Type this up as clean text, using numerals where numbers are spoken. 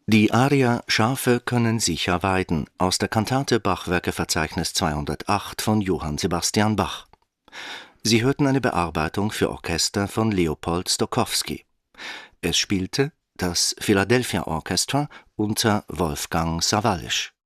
Die Aria »Schafe können sicher weiden« aus der Kantate Bachwerkeverzeichnis 208 von Johann Sebastian Bach. Sie hörten eine Bearbeitung für Orchester von Leopold Stokowski. Es spielte das Philadelphia Orchestra unter Wolfgang Sawallisch.